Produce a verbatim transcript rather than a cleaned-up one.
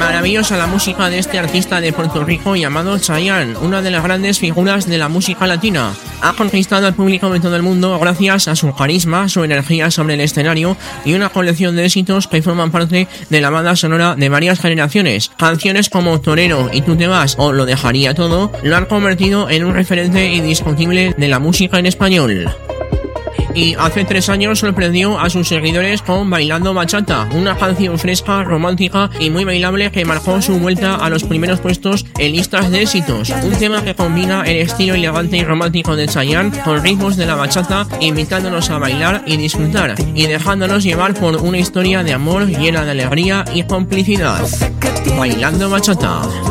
Maravillosa la música de este artista de Puerto Rico llamado Chayanne, una de las grandes figuras de la música latina. Ha conquistado al público de todo el mundo gracias a su carisma, su energía sobre el escenario y una colección de éxitos que forman parte de la banda sonora de varias generaciones. Canciones como Torero y Tú te vas o Lo dejaría todo lo han convertido en un referente indiscutible de la música en español. Y hace tres años sorprendió a sus seguidores con Bailando Bachata, una canción fresca, romántica y muy bailable que marcó su vuelta a los primeros puestos en listas de éxitos. Un tema que combina el estilo elegante y romántico de Chayanne con ritmos de la bachata, invitándonos a bailar y disfrutar, y dejándonos llevar por una historia de amor llena de alegría y complicidad. Bailando Bachata.